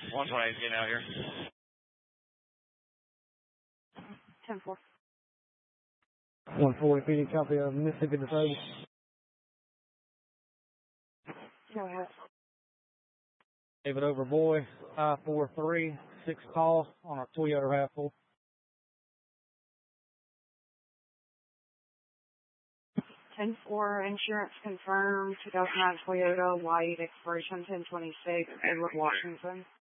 128 getting out here. 10-4. 140 PD, copy of Mississippi disabled. Go ahead. David Overboy, I-43, 6 call on a Toyota RAV4. 10-4, insurance confirmed, 2009 Toyota, white, expiration 1026, Edward Washington.